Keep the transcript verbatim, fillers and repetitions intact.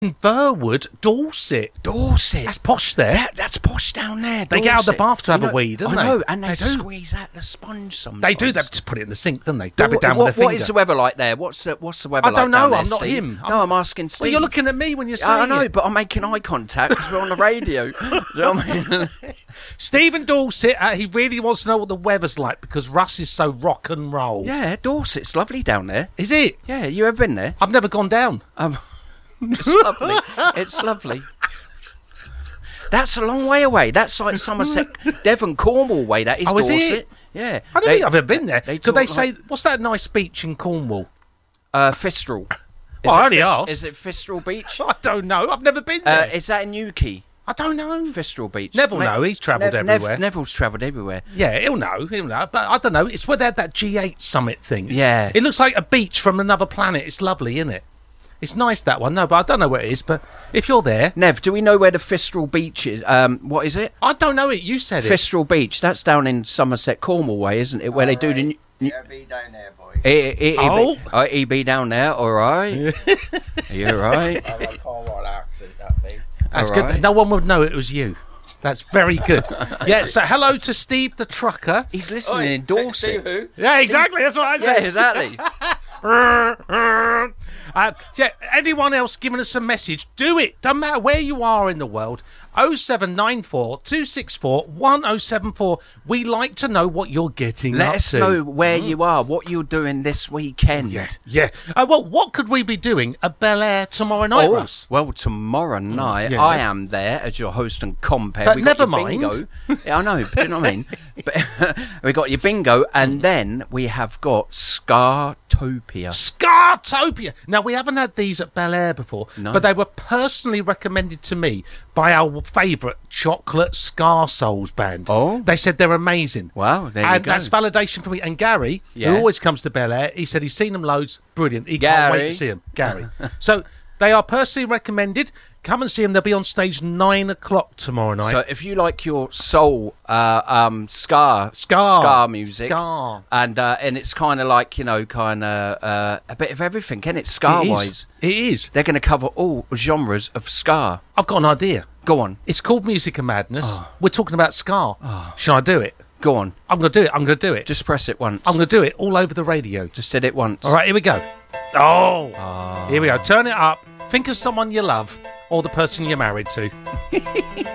Verwood, Dorset. Dorset. That's posh there. That, that's posh down there. They get out of the Dorset. bath to have You a know, wee, don't I they? know, and they, They do. squeeze out the sponge sometimes. They do. They just put it in the sink, don't they? Dab What- it down what, with their what finger. is the weather like there? What's the, what's the weather I like don't know, down there, I'm not Steve? him. No, I'm asking Steve. Well, you're looking at me when you're saying I know, it. but I'm making eye contact because we're on the radio. Do you know what I mean? Stephen Dorset, uh, he really wants to know what the weather's like because Russ is so rock and roll. Yeah, Dorset's lovely down there. Is it? Yeah, you ever been there? I've never gone down. Um, it's lovely. It's lovely. That's a long way away. That's like Somerset, Devon, Cornwall way. That is Oh, is Dorset. it? Yeah. I don't They- think I've ever been there. they Could they talk say, like- what's that nice beach in Cornwall? Uh, Fistral. Is Well, I it only Fis- asked. Is it Fistral Beach? I don't know. I've never been Uh, there. is that in Newquay? I don't know. Fistral Beach. Neville Ma- know. He's travelled Nev- everywhere. Nev- Neville's travelled everywhere. Yeah, he'll know. He'll know. But I don't know. It's where they had that G eight summit thing. It's- Yeah. It looks like a beach from another planet. It's lovely, isn't it? It's nice, that one. No, but I don't know where it is. But if you're there... Nev, do we know where the Fistral Beach is? Um, what is it? I don't know it. You said it. Fistral Beach. That's down in Somerset, Cornwall way, isn't it? Where they do the... New- Yeah, be down there, boy. E- E- E- Oh. E- uh, E B down there, all right. Are you all right? I like all what accent that be. That's All good. right. No one would know it was you. That's very good. Yeah, so hello to Steve the trucker. He's listening in Dorset. who? Yeah, exactly. That's what I Yeah, said. exactly. Uh, yeah, anyone else giving us a message, do it. Doesn't matter where you are in the world. oh seven nine four, two six four, one oh seven four. We like to know what you're getting Let up us to. know where you are, what you're doing this weekend. Yeah, yeah. Uh, well, what could we be doing at Bel Air tomorrow night, Oh, Russ? well, tomorrow night yes. I am there as your host and compere. But We got never your mind. bingo. Yeah, I know, but do you know what I mean? But, we got your bingo, and then we have got Scartopia. Scartopia. Now, we haven't had these at Bel Air before, No. but they were personally recommended to me by our favourite Chocolate Scar Souls band. Oh. They said they're amazing. Wow, there you And go. that's validation for me. And Gary, Yeah. who always comes to Bel Air, he said he's seen them loads. Brilliant. He can't wait Gary. to see them. Gary. So they are personally recommended. Come and see them. They'll be on stage nine o'clock tomorrow night. So if you like your soul, uh, um, ska, Scar. ska music, Scar. and uh, and it's kind of like, you know, kind of uh, a bit of everything, can it? Ska It is. wise, It is. they're going to cover all genres of ska. I've got an idea. Go on, It's called Music and Madness. Oh. We're talking about Scar. Shall I do it? go on. I'm going to do it. I'm going to do it. Just press it once. I'm going to do it all over the radio. Just did it once. All right, here we go. Oh, here we go. Turn it up. Think of someone you love or the person you're married to.